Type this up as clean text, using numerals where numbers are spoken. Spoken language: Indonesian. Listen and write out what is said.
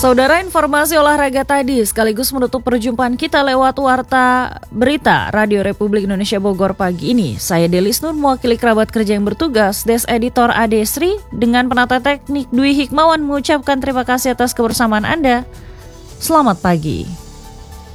Saudara, informasi olahraga tadi sekaligus menutup perjumpaan kita lewat Warta Berita Radio Republik Indonesia Bogor pagi ini. Saya Delis Nur, mewakili kerabat kerja yang bertugas, Des Editor Adesri, dengan penata teknik Dwi Hikmawan mengucapkan terima kasih atas kebersamaan Anda. Selamat pagi.